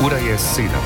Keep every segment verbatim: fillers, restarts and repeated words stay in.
Ura je sedem.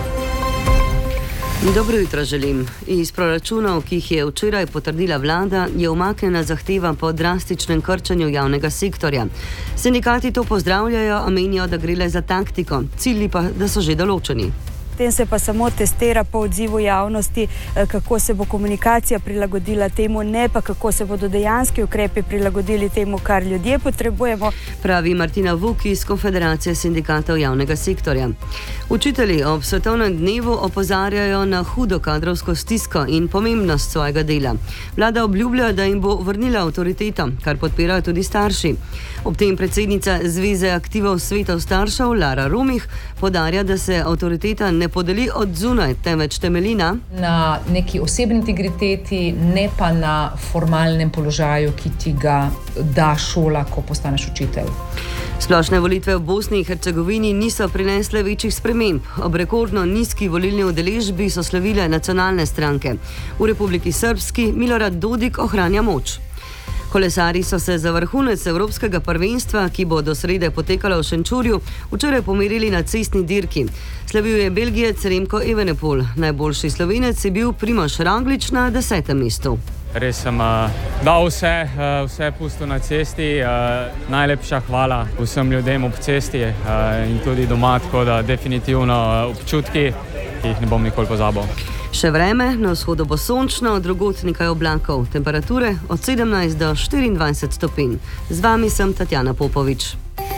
Dobro jutro želim. Iz proračunov, ki jih je včeraj potrdila vlada, je umaknjena zahteva po drastičnem krčanju javnega sektorja. Sindikati to pozdravljajo, a menijo, da gre le za taktiko, cilji pa, da so že določeni. Tem se pa samo testira po odzivu javnosti, kako se bo komunikacija prilagodila temu, ne pa kako se bodo dejanski ukrepi prilagodili temu, kar ljudje potrebujemo. Pravi Martina Vuk iz Konfederacije sindikatov javnega sektorja. Učitelji ob svetovnem dnevu opozarjajo na hudo kadrovsko stisko in pomembnost svojega dela. Vlada obljublja, da jim bo vrnila avtoriteto, kar podpirajo tudi starši. Ob tem predsednica Zveze aktivov svetov staršev Lara Rumih podarja, da se avtoriteta ne podeli od zunaj, temveč temelji na na neki osebni integriteti, ne pa na formalnem položaju, ki ti ga da šola, ko postaneš učitelj. Splošne volitve v Bosni in Hercegovini niso prinesle večjih sprememb. Ob rekordno nizki volilni udeležbi so slavile nacionalne stranke. V Republiki Srbski Milorad Dodik ohranja moč. Kolesarji so se za vrhunec evropskega prvenstva, ki bo do srede potekalo v Šenčurju, včeraj pomerili na cestni dirki. Slavil je Belgijec Remko Evenepoel. Najboljši Slovenec je bil Primož Roglič na desetem mestu. Res sem uh, dal vse, uh, vse pustil na cesti. Uh, najlepša hvala vsem ljudem ob cesti uh, in tudi doma, tako da definitivno uh, občutki, ki jih ne bom nikoli pozabil. Še vreme, na vzhodu bo sončno, drugod nekaj oblakov. Temperature od sedemnajst do štiriindvajset stopinj. Z vami sem Tatjana Popovič.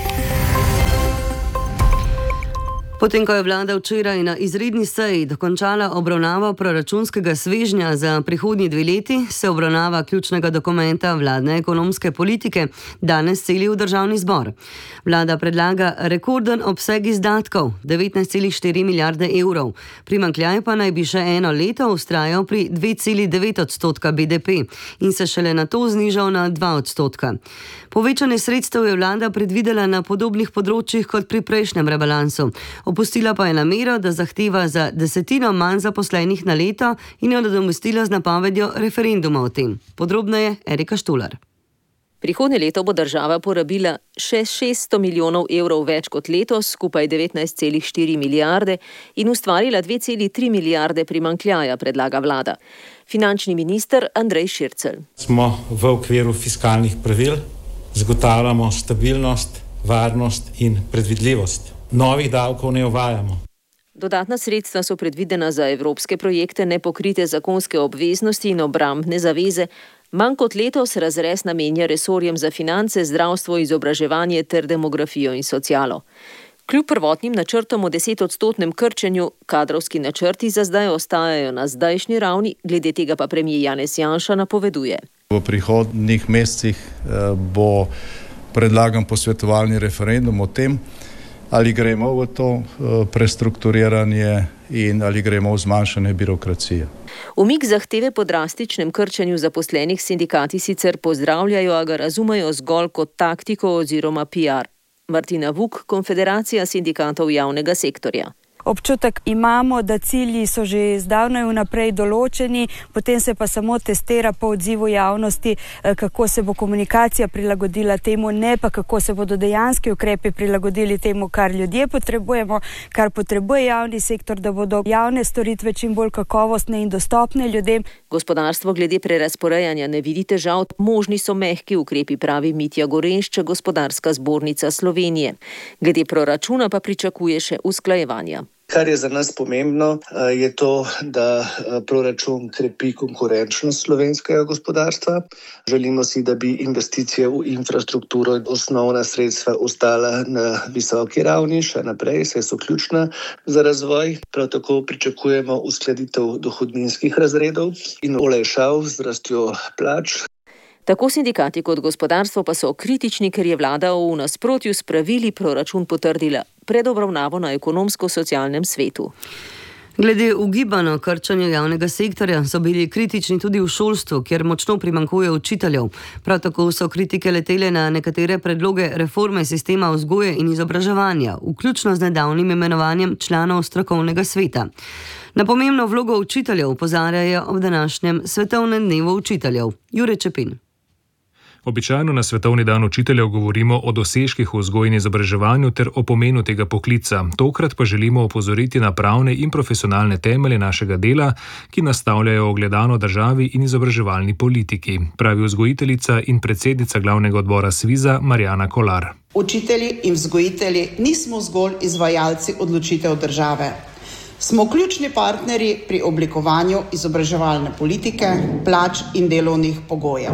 Potem, ko je vlada včeraj na izredni seji dokončala obravnavo proračunskega svežnja za prihodnji dve leti, se obravnava ključnega dokumenta vladne ekonomske politike danes seli v državni zbor. Vlada predlaga rekorden obseg izdatkov, devetnajst celih štiri milijarde evrov. Primanjkljaj pa naj bi še eno leto vztrajal pri dve celih devet odstotka B D P in se šele nato znižal na dva odstotka. Povečanje sredstev je vlada predvidela na podobnih področjih kot pri prejšnjem rebalansu. Opustila pa je namero, da zahteva za desetino manj zaposlenih na leto in jo nadomestila z napovedjo referenduma o tem. Podrobneje Erika Štular. Prihodnje leto bo država porabila še šeststo milijonov evrov več kot letos, skupaj devetnajst celih štiri milijarde in ustvarila dve celih tri milijarde primanjkljaja, predlaga vlada. Finančni minister Andrej Šircelj. Smo v okviru fiskalnih pravil, zagotavljamo stabilnost, varnost in predvidljivost. Novih davkov ne uvajamo. Dodatna sredstva so predvidena za evropske projekte, nepokrite zakonske obveznosti in obrambne zaveze. Manj kot letos razrez namenja resorjem za finance, zdravstvo, izobraževanje ter demografijo in socialo. Kljub prvotnim načrtom o desetodstotnem krčenju, kadrovski načrti za zdaj ostajajo na zdajšnji ravni, glede tega pa premier Janez Janša napoveduje. V prihodnjih mesecih bo predlagan posvetovalni referendum o tem, ali gremo v to prestrukturiranje in ali gremo v zmanjšanje birokracije. Umik zahteve po drastičnem krčenju zaposlenih sindikati sicer pozdravljajo, a ga razumejo zgolj kot taktiko oziroma P R. Martina Vuk, Konfederacija sindikatov javnega sektorja. Občutek imamo, da cilji so že zdavnaj vnaprej določeni, potem se pa samo testira po odzivu javnosti, kako se bo komunikacija prilagodila temu, ne pa kako se bodo dejanski ukrepi prilagodili temu, kar ljudje potrebujemo, kar potrebuje javni sektor, da bodo javne storitve čim bolj kakovostne in dostopne ljudem. Gospodarstvo glede prerazporejanja ne vidi težav, možni so mehki ukrepi, pravi Mitja Gorenšček, Gospodarska zbornica Slovenije. Glede proračuna pa pričakuje še usklajevanja. Kar je za nas pomembno, je to, da proračun krepi konkurenčnost slovenskega gospodarstva. Želimo si, da bi investicije v infrastrukturo in osnovna sredstva ostala na visoki ravni, še naprej, saj so ključna za razvoj. Prav tako pričakujemo uskladitev dohodninskih razredov in olajšav z rastjo plač. Tako sindikati kot gospodarstvo pa so kritični, ker je vlada v nasprotju s pravili proračun potrdila pred obravnavo na ekonomsko-socialnem svetu. Glede ugibano krčanja javnega sektorja so bili kritični tudi v šolstvu, kjer močno primanjkuje učiteljev. Prav tako so kritike letele na nekatere predloge reforme sistema vzgoje in izobraževanja, vključno z nedavnim imenovanjem članov strokovnega sveta. Na pomembno vlogo učiteljev opozarjajo ob današnjem svetovnem dnevu učiteljev. Jure Čepin. Običajno na Svetovni dan učiteljev govorimo o dosežkih v vzgoji in izobraževanju ter o pomenu tega poklica. Tokrat pa želimo opozoriti na pravne in profesionalne temelje našega dela, ki nastavljajo ogledalo državi in izobraževalni politiki, pravi vzgojiteljica in predsednica glavnega odbora Sviza Marjana Kolar. Učitelji in vzgojitelji nismo zgolj izvajalci odločitev države. Smo ključni partnerji pri oblikovanju izobraževalne politike, plač in delovnih pogojev.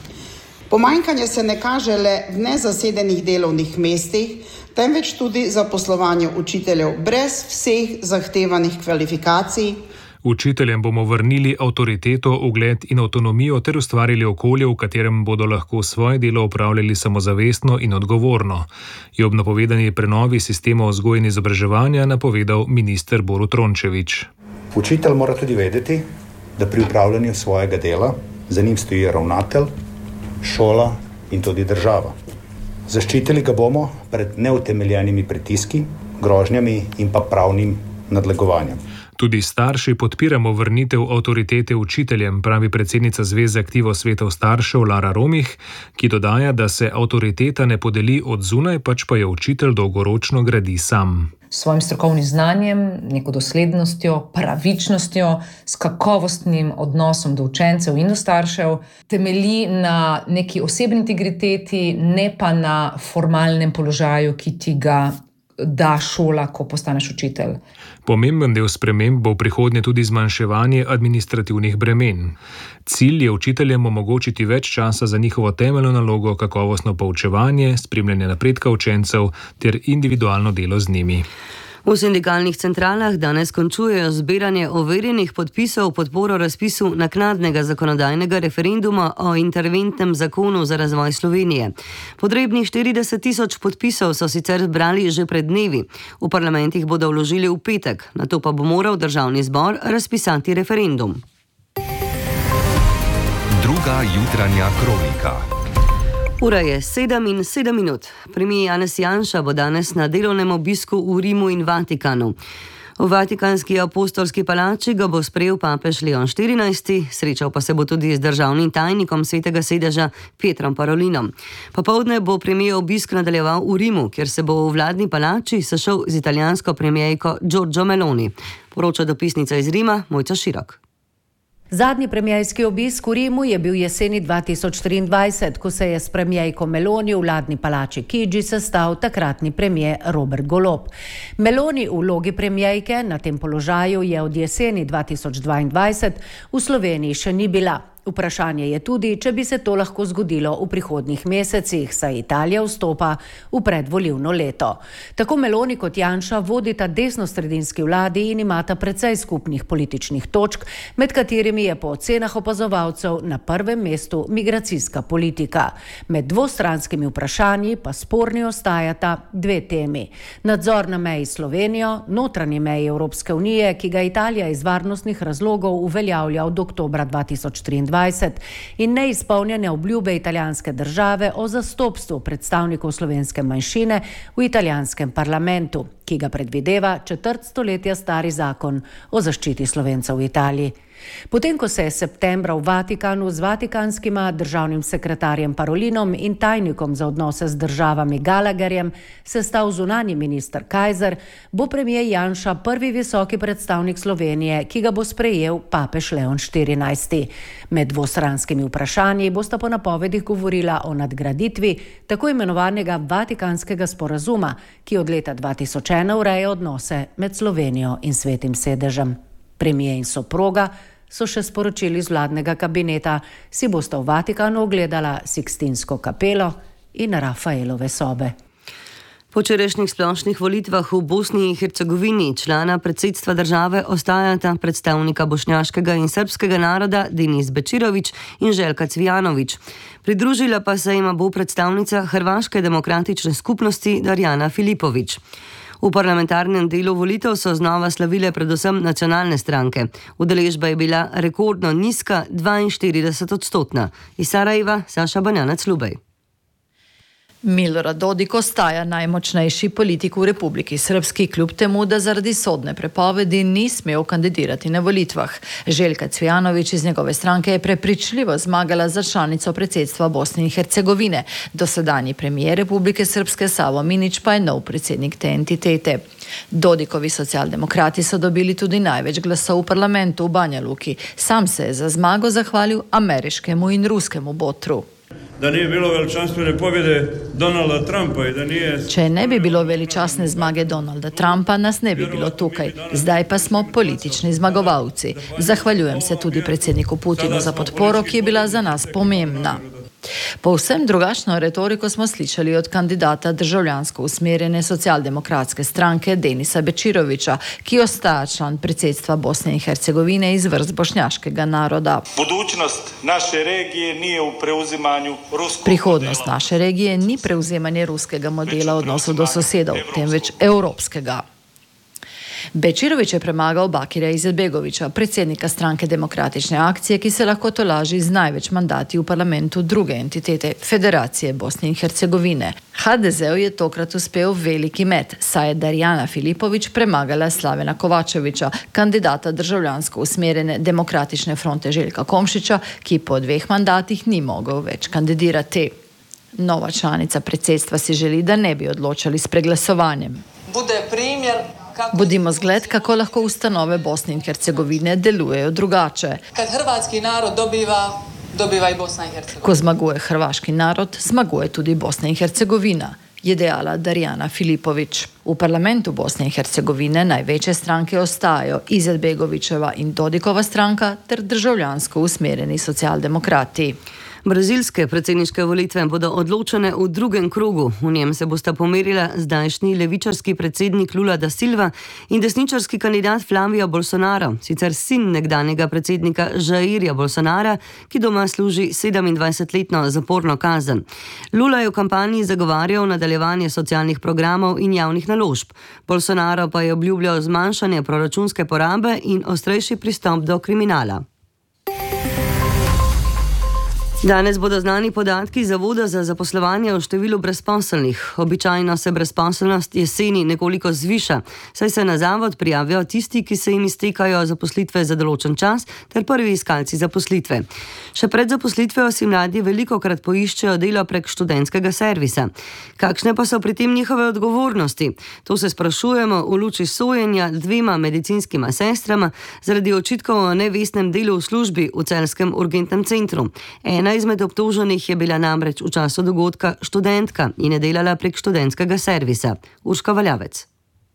Pomanjkanje se ne kaže le v nezasedenih delovnih mestih, temveč tudi zaposlovanju učiteljev brez vseh zahtevanih kvalifikacij. Učiteljem bomo vrnili avtoriteto, ugled in avtonomijo ter ustvarili okolje, v katerem bodo lahko svoje delo opravljali samozavestno in odgovorno, je ob napovedani prenovi sistema vzgoje in izobraževanja napovedal minister Borut Rončević. Učitelj mora tudi vedeti, da pri upravljanju svojega dela za njim stoji ravnatelj, šola in tudi država. Zaščitili ga bomo pred neutemeljenimi pritiski, grožnjami in pa pravnim nadlegovanjem. Tudi starši podpiramo vrnitev avtoritete učiteljem, pravi predsednica Zveze aktivov svetov staršev Lara Romih, ki dodaja, da se avtoriteta ne podeli od zunaj, pač pa jo učitelj dolgoročno gradi sam. S svojim strokovnim znanjem, neko doslednostjo, pravičnostjo, s kakovostnim odnosom do učencev in do staršev, temelji na neki osebni integriteti, ne pa na formalnem položaju, ki ti ga da šola, ko postaneš učitelj. Pomemben del sprememb bo v prihodnje tudi zmanjševanje administrativnih bremen. Cilj je učiteljem omogočiti več časa za njihovo temeljno nalogo, kakovostno poučevanje, spremljanje napredka učencev ter individualno delo z njimi. V sindikalnih centralah danes končujejo zbiranje overjenih podpisov v podporo razpisu naknadnega zakonodajnega referenduma o interventnem zakonu za razvoj Slovenije. Potrebnih štirideset tisoč podpisov so sicer zbrali že pred dnevi. V parlamentih bodo vložili v petek, nato pa bo moral državni zbor razpisati referendum. Druga jutranja kronika. Ura je sedem in sedem minut. Premier Janez Janša bo danes na delovnem obisku v Rimu in Vatikanu. V Vatikanski apostolski palači ga bo sprejel papež Leon štirinajsti, srečal pa se bo tudi z državnim tajnikom Svetega sedeža Petrom Parolinom. Popoldne bo premier obisk nadaljeval v Rimu, kjer se bo v vladni palači sešel z italijansko premierko Giorgio Meloni. Poroča dopisnica iz Rima Mojca Širok. Zadnji premierski obisk v Rimu je bil jeseni dva tisoč triindvajset, ko se je s premierko Meloni v vladni palači Chigi sestal takratni premier Robert Golob. Meloni v vlogi premierke na tem položaju je od jeseni dva tisoč dvaindvajset v Sloveniji še ni bila. Vprašanje je tudi, če bi se to lahko zgodilo v prihodnjih mesecih, saj Italija vstopa v predvolilno leto. Tako Meloni kot Janša vodita desnosredinski vladi in imata precej skupnih političnih točk, med katerimi je po ocenah opazovalcev na prvem mestu migracijska politika. Med dvostranskimi vprašanji pa sporni ostajata dve temi. Nadzor na meji s Slovenijo, notranji meji Evropske unije, ki ga Italija iz varnostnih razlogov uveljavlja od oktobra dva tisoč triindvajset, in neizpolnjene obljube italijanske države o zastopstvu predstavnikov slovenske manjšine v italijanskem parlamentu, ki ga predvideva četrt stoletja stari zakon o zaščiti Slovencev v Italiji. Potem, ko se je septembra v Vatikanu z vatikanskima državnim sekretarjem Parolinom in tajnikom za odnose z državami Gallagherjem sestal zunanji minister Kajzer, bo premier Janša prvi visoki predstavnik Slovenije, ki ga bo sprejel papež Leon štirinajsti. Med dvostranskimi vprašanji bosta po napovedih govorila o nadgraditvi tako imenovanega Vatikanskega sporazuma, ki od leta dva tisoč ena ureja odnose med Slovenijo in Svetim sedežem. Premier in soproga so še sporočili z vladnega kabineta, si bosta v Vatikanu ogledala Sikstinsko kapelo in Rafaelove sobe. Po včerajšnjih splošnih volitvah v Bosni in Hercegovini člana predsedstva države ostajata predstavnika bošnjaškega in srbskega naroda Denis Bečirović in Željka Cvijanović. Pridružila pa se jima bo predstavnica Hrvaške demokratične skupnosti Darjana Filipović. V parlamentarnem delu volitev so znova slavile predvsem nacionalne stranke. Udeležba je bila rekordno nizka, dvainštirideset odstotna. Iz Sarajeva Saša Banjanac Lubej. Milorad Dodik ostaja najmočnejši politik v Republiki Srpski, kljub temu, da zaradi sodne prepovedi ni smel kandidirati na volitvah. Željka Cvijanović iz njegove stranke je prepričljivo zmagala za članico predsedstva Bosne in Hercegovine. Dosedanji premijer Republike Srpske Savo Minić pa je nov predsednik te entitete. Dodikovi socialdemokrati so dobili tudi največ glasov v parlamentu v Banja Luki. Sam se je za zmago zahvalil ameriškemu in ruskemu botru. Da nije bilo veličanstvene pobjede Donalda Trumpa i da nije... Če ne bi bilo veličastne zmage Donalda Trumpa, nas ne bi bilo tukaj. Zdaj pa smo politični zmagovalci. Zahvaljujem se tudi predsedniku Putinu za podporo, ki je bila za nas pomembna. Povsem drugačno retoriko smo slišali od kandidata državljansko usmerjene socialdemokratske stranke Denisa Bečirovića, ki ostaja član predsedstva Bosne in Hercegovine iz vrst bošnjaškega naroda. Budućnost naše regije nije u preuzimanju ruskog Prihodnost naše regije ni preuzemanje ruskega modela v odnosu do sosedov, temveč evropskega. Bečirović je premagal Bakira Izetbegovića, predsednika stranke Demokratične akcije, ki se lahko tolaži z največ mandati v parlamentu druge entitete, Federacije Bosne in Hercegovine. ha de zeu je tokrat uspel veliki met, saj je Darjana Filipović premagala Slavena Kovačevića, kandidata državljansko usmerjene Demokratične fronte Željka Komšića, ki po dveh mandatih ni mogel več kandidirati. Nova članica predsedstva si želi, da ne bi odločali s preglasovanjem. Bude primjer Budimo zgled, kako lahko ustanove Bosne in Hercegovine delujejo drugače. Kad hrvatski narod dobiva, dobiva i Bosna in Hercegovina. Ko zmaguje hrvaški narod, zmaguje tudi Bosna in Hercegovina, je dejala Darjana Filipović. V parlamentu Bosne in Hercegovine največje stranke ostajajo Izetbegovićeva in Dodikova stranka ter državljansko usmerjeni socialdemokrati. Brazilske predsedniške volitve bodo odločene v drugem krogu. V njem se bosta pomerila zdajšnji levičarski predsednik Lula da Silva in desničarski kandidat Flavio Bolsonaro, sicer sin nekdanjega predsednika Jairja Bolsonara, ki doma služi sedemindvajsetletno zaporno kazen. Lula je v kampanji zagovarjal nadaljevanje socialnih programov in javnih naložb. Bolsonaro pa je obljubljal zmanjšanje proračunske porabe in ostrejši pristop do kriminala. Danes bodo znani podatki Zavoda za zaposlovanje o številu brezposelnih. Običajno se brezposelnost jeseni nekoliko zviša, saj se na zavod prijavijo tisti, ki se jim iztekajo zaposlitve za določen čas, ter prvi iskalci zaposlitve. Še pred zaposlitvejo si mladi velikokrat poiščejo delo prek študentskega servisa. Kakšne pa so pri tem njihove odgovornosti? To se sprašujemo v luči sojenja dvema medicinskima sestrama zaradi očitkov o nevestnem delu v službi v celjskem urgentnem centru. Ena izmed obtoženih je bila namreč v času dogodka študentka in je delala prek študentskega servisa. Urška Valjavec.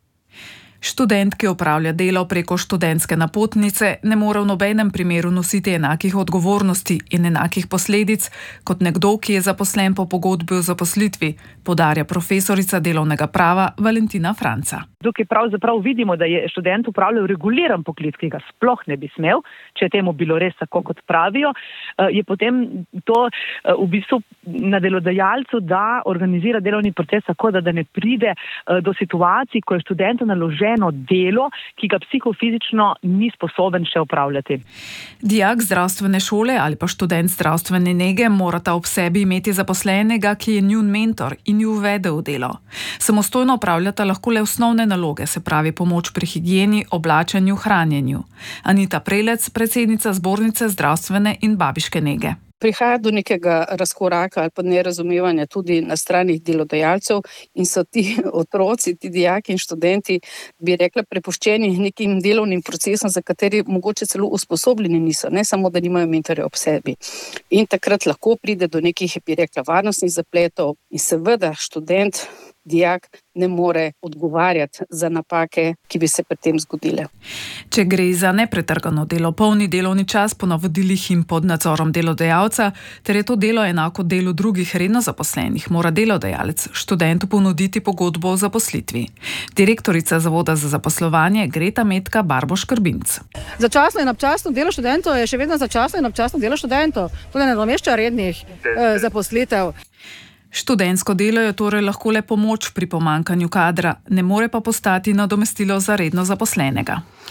Študent, ki opravlja delo preko študentske napotnice, ne more v nobenem primeru nositi enakih odgovornosti in enakih posledic kot nekdo, ki je zaposlen po pogodbi o zaposlitvi, poudarja profesorica delovnega prava Valentina Franca. Tukaj pravzaprav vidimo, da je študent upravljal reguliran poklic, ki ga sploh ne bi smel, če je temu bilo res tako, kot pravijo, je potem to v bistvu na delodajalcu, da organizira delovni proces tako, da, da ne pride do situacij, ko je študentu naloženo delo, ki ga psihofizično ni sposoben še upravljati. Dijak zdravstvene šole ali pa študent zdravstvene nege morata ob sebi imeti zaposlenega, ki je njun mentor in ju uvede v delo. Samostojno upravljata lahko le osnovne naloge, se pravi pomoč pri higieni, oblačenju, hranjenju. Anita Prelec, predsednica zbornice zdravstvene in babiške nege. Prihaja do nekega razkoraka ali pa nerazumevanja tudi na strani delodajalcev in so ti otroci, ti dijaki in študenti, bi rekla, prepuščeni nekim delovnim procesom, za kateri mogoče celo usposobljeni niso, ne samo, da nimajo mentorja ob sebi. In takrat lahko pride do nekih, bi rekla, varnostnih zapletov in seveda študent, dijak ne more odgovarjati za napake, ki bi se pri tem zgodile. Če gre za nepretrgano delo, polni delovni čas po navodilih in pod nadzorom delodajalca, ter je to delo enako delu drugih redno zaposlenih, mora delodajalec študentu ponuditi pogodbo o zaposlitvi. Direktorica Zavoda za zaposlovanje Greta Metka Barboš Krbinc. Začasno in občasno delo študentov je še vedno začasno in občasno delo študentov. To ne nadomešča rednih eh, zaposlitev. Študentsko delo je torej lahko le pomoč pri pomanjkanju kadra, ne more pa postati nadomestilo za redno zaposlenega.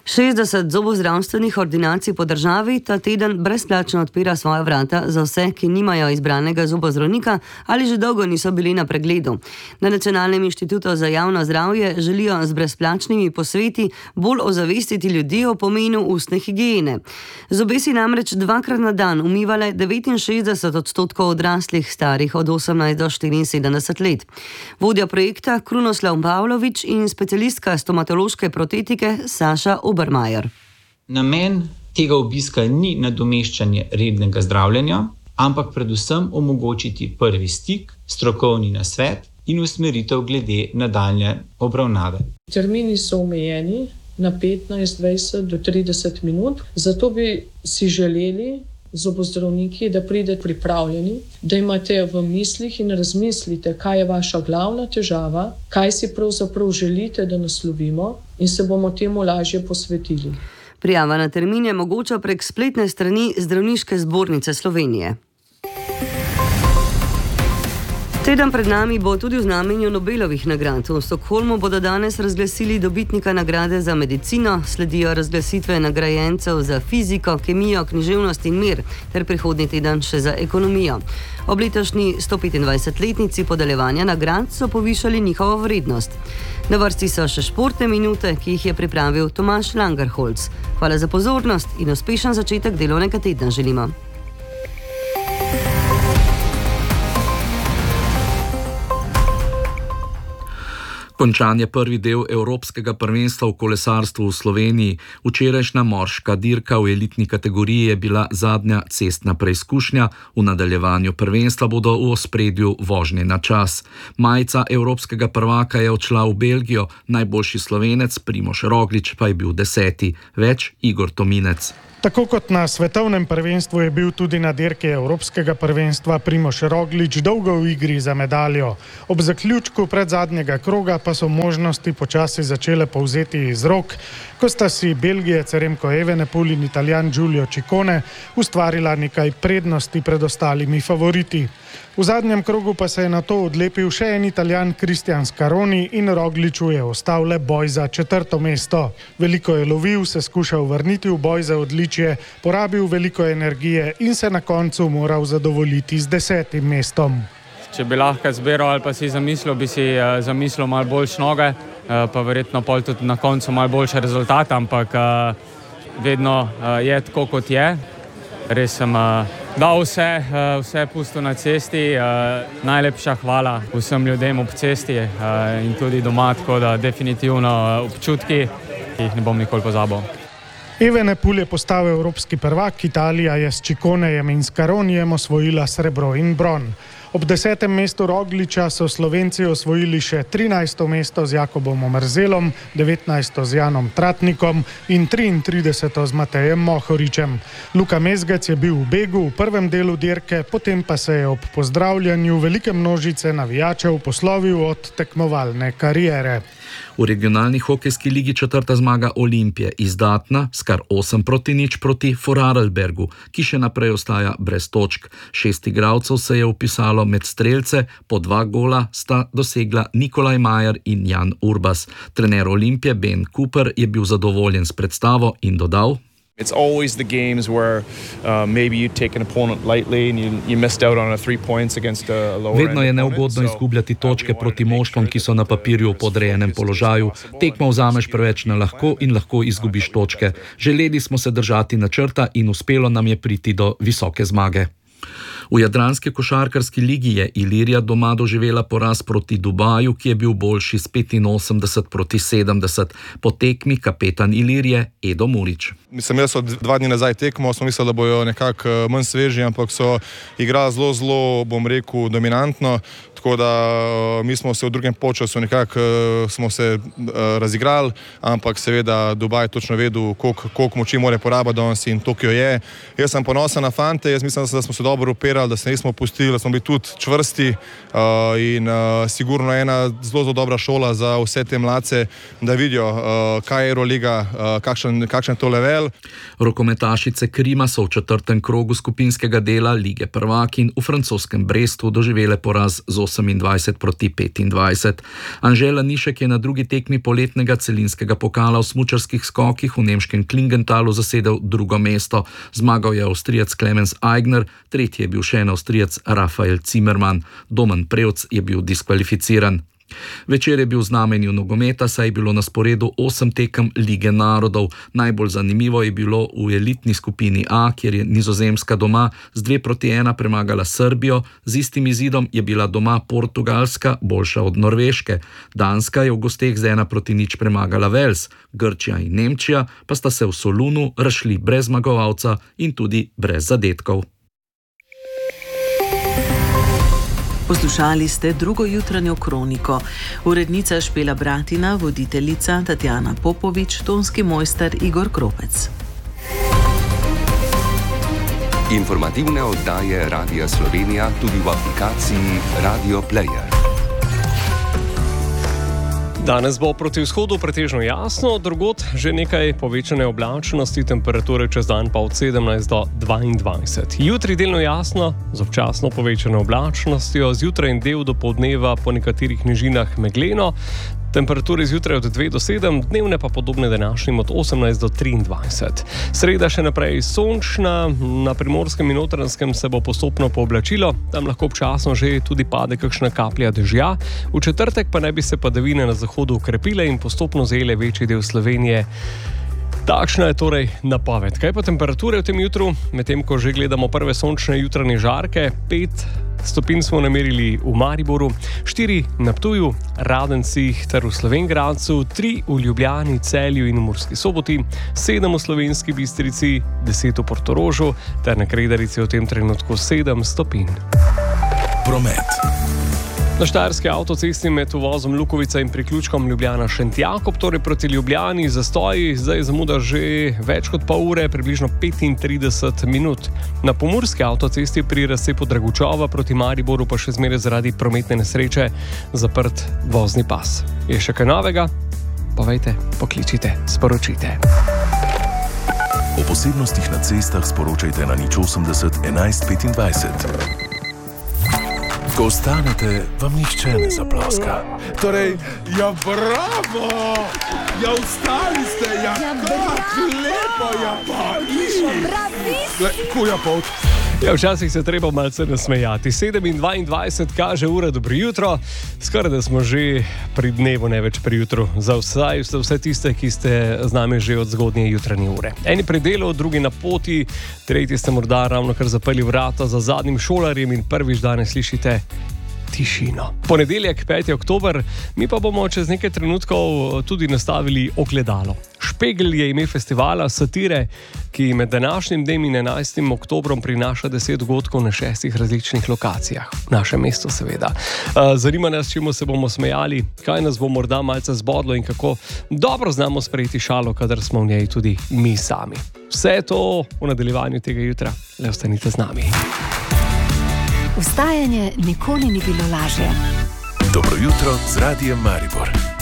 šestdeset zobozdravstvenih ordinacij po državi ta teden brezplačno odpira svoja vrata za vse, ki nimajo izbranega zobozdravnika ali že dolgo niso bili na pregledu. Na Nacionalnem inštitutu za javno zdravje želijo z brezplačnimi posveti bolj ozavestiti ljudi o pomenu ustne higiene. Zobe si namreč dvakrat na dan umivale devetinšestdeset odstotkov odraslih starih od osemnajst do štiriinsedemdeset let. Vodja projekta Krunoslav Pavlović in specialistka stomatološke protetike Saša Obermajer. Namen tega obiska ni nadomeščanje rednega zdravljenja, ampak predvsem omogočiti prvi stik, strokovni nasvet in usmeritev glede nadaljnje obravnave. Termini so omejeni na petnajst, dvajset do trideset minut, zato bi si želeli zobozdravniki, da pridete pripravljeni, da imate v mislih in razmislite, kaj je vaša glavna težava, kaj si pravzaprav želite, da naslovimo in se bomo temu lažje posvetili. Prijava na termin je mogoča prek spletne strani Zdravniške zbornice Slovenije. Teden pred nami bo tudi v znamenju Nobelovih nagrad. V Stockholmu bodo danes razglasili dobitnika nagrade za medicino, sledijo razglasitve nagrajencev za fiziko, kemijo, književnost in mir, ter prihodnji teden še za ekonomijo. Ob letošnji sto petindvajsetletnici podeljevanja nagrad so povišali njihovo vrednost. Na vrsti so še športne minute, ki jih je pripravil Tomaž Langerholz. Hvala za pozornost in uspešen začetek delovnega tedna želimo. Končan je prvi del Evropskega prvenstva v kolesarstvu v Sloveniji. Včerajšnja morška dirka v elitni kategoriji je bila zadnja cestna preizkušnja. V nadaljevanju prvenstva bodo v ospredju vožnje na čas. Majica evropskega prvaka je odšla v Belgijo, najboljši Slovenec Primož Roglič pa je bil deseti. Več Igor Tominec. Tako kot na svetovnem prvenstvu je bil tudi na dirki Evropskega prvenstva Primož Roglič dolgo v igri za medaljo. Ob zaključku predzadnjega kroga pa so možnosti počasi začele povzeti iz rok, ko sta si Belgijec Remco Evenepoel in Italijan Giulio Ciccone ustvarila nekaj prednosti pred ostalimi favoriti. V zadnjem krogu pa se je nato odlepil še en Italijan Cristian Scaroni in Rogliču je ostal le boj za četrto mesto. Veliko je lovil, se skušal vrniti v boj za odličje, porabil veliko energije in se na koncu moral zadovoljiti z desetim mestom. Če bi lahko zbiral ali pa si zamislil, bi si uh, zamislil malo boljše noge, uh, pa verjetno pol tudi na koncu malo boljše rezultate, ampak uh, vedno uh, je tako, kot je. Res sem uh, dal vse, uh, vse pustil na cesti. Uh, najlepša hvala vsem ljudem ob cesti uh, in tudi doma, tako da definitivno uh, občutki, ki jih ne bom nikoli pozabil. Evenepoel je postal evropski prvak, Italija je s Cicconejem in Scaronijem osvojila srebro in bron. Ob desetem mestu Rogliča so Slovenci osvojili še trinajsto mesto z Jakobom Omerzelom, devetnajsto z Janom Tratnikom in triintrideseto z Matejem Mohoričem. Luka Mezgec je bil v begu v prvem delu dirke, potem pa se je ob pozdravljanju velike množice navijačev poslovil od tekmovalne kariere. V regionalni hokejski ligi četrta zmaga Olimpije, izdatna, s kar osem proti nič proti Vorarlbergu, ki še naprej ostaja brez točk. Šest igralcev se je vpisalo med strelce, po dva gola sta dosegla Nikolaj Majer in Jan Urbas. Trener Olimpije Ben Cooper je bil zadovoljen s predstavo in dodal: It's always the games where uh, maybe you take an opponent lightly and you, you missed out on a three points against a lower Vedno je neugodno izgubljati točke proti moštvom, ki so na papirju v podrejenem položaju. Tekmo vzameš preveč na lahko in lahko izgubiš točke. Želeli smo se držati načrta in uspelo nam je priti do visoke zmage. V jadranski košarkarski ligi je Ilirija doma doživela poraz proti Dubaju, ki je bil boljši s petinosemdeset proti sedemdeset. Po tekmi kapetan Ilirije Edo Murić. Mislim, jaz so dva dni nazaj tekmo, smo mislili, da bojo nekako manj sveži, ampak so igrali zelo, zelo, bom rekel, dominantno. Tako da mi smo se v drugem polčasu nekako smo se razigrali, ampak seveda Dubaj točno vedel, koliko, koliko moči mora porabiti danes in Tokio je. Jaz sem ponosen na fante, jaz mislim, da smo se dobro operali, da se nismo pustili, da smo bili tudi čvrsti uh, in uh, sigurno ena zelo, zelo dobra šola za vse te mladce, da vidijo, uh, kaj je Euroliga, uh, kakšen, kakšen to level. Rokometašice Krima so v četrtem krogu skupinskega dela Lige prvakinj v francoskem Brestu doživele poraz z osemindvajset proti petindvajset. Anže Lanišek je na drugi tekmi poletnega celinskega pokala v smučarskih skokih v nemškem Klingenthalu zasedel drugo mesto. Zmagal je Avstrijec Clemens Eigner, tretji je bil še en Avstrijec Rafael Zimmermann. Domen Prevc je bil diskvalificiran. Večer je bil v znamenju nogometa, saj je bilo na sporedu osem tekem Lige narodov. Najbolj zanimivo je bilo v elitni skupini A, kjer je Nizozemska doma z dve proti ena premagala Srbijo, z istim izidom je bila doma Portugalska boljša od Norveške. Danska je v gosteh z ena proti nič premagala Wales, Grčija in Nemčija pa sta se v Solunu razšli brez zmagovalca in tudi brez zadetkov. Poslušali ste drugo jutranjo kroniko. Urednica Špela Bratina, voditeljica Tatjana Popovič, tonski mojster Igor Kropec. Informativne oddaje Radia Slovenija tudi v aplikaciji Radio Player. Danes bo proti vzhodu pretežno jasno, drugod že nekaj povečane oblačnosti, temperature čez dan pa od sedemnajst do dvaindvajset. Jutri delno jasno, z občasno povečano oblačnostjo, zjutraj in del do poldneva po nekaterih nižinah megleno, temperature zjutraj od dve do sedem, dnevne pa podobne današnjim od osemnajst do triindvajset. Sreda še naprej sončna, na Primorskem in Notranjskem se bo postopno pooblačilo, tam lahko občasno že tudi pade kakšna kaplja dežja, v četrtek pa naj bi se padavine na zahodu ukrepile in postopno zajele večji del Slovenije. Takšna je torej napoved. Kaj pa temperature v tem jutru? Medtem ko že gledamo prve sončne jutranje žarke, pet stopinj smo namerili v Mariboru, štiri na Ptuju, Radencih ter v Slovenj Gradcu, tri v Ljubljani, Celju in v Murski Soboti, sedem v Slovenski Bistrici, deset v Portorožu ter na Kredarici v tem trenutku sedem stopinj. Promet. Na štajerski avtocesti med uvozom Lukovica in priključkom Ljubljana-Šentjakob, torej proti Ljubljani, zastoji, zdaj zamuda že več kot pol ure, približno petintrideset minut. Na pomurski avtocesti pri razcepu Dragučova proti Mariboru pa še zmeraj zaradi prometne nesreče zaprt vozni pas. Je še kaj novega? Povejte, pokličite, sporočite. O posebnostih na cestah sporočajte na nič osemdeset enajst petindvajset. Ko ostanete, vam nihče ne zaploska. Torej, ja bravo! Ja ustali ste, ja, ja kak lepo, ja pa Bravisto! Kuja pot. Ja, včasih se treba malce nasmejati. sedem in dvaindvajset kaže ura, dobro jutro. Skoraj da smo že pri dnevu, ne več pri jutru. Za vse, za vse tiste, ki ste z nami že od zgodnje jutranje ure. Eni pri delu, drugi na poti, tretji ste morda ravno kar zapeli vrata za zadnjim šolarjem in prvič danes slišite tišino. Ponedeljek, peti oktober, mi pa bomo čez nekaj trenutkov tudi nastavili ogledalo. Špegel je ime festivala satire, ki med današnjim dnem in enajstim oktobrom prinaša deset dogodkov na šestih različnih lokacijah. V našem mestu seveda. Zanima nas, čemu se bomo smejali, kaj nas bo morda malce zbodlo in kako dobro znamo sprejeti šalo, kadar smo v njej tudi mi sami. Vse to v nadaljevanju tega jutra. Le ostanite z nami. Vstajanje nikoli ni bilo lažje. Dobro jutro z Radiem Maribor.